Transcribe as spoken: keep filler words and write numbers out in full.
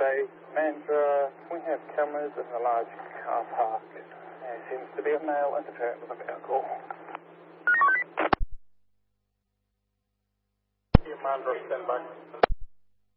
Day, Mandra. We have cameras in the large car park. There seems to be a male interfering with a vehicle. Mandra, stand by.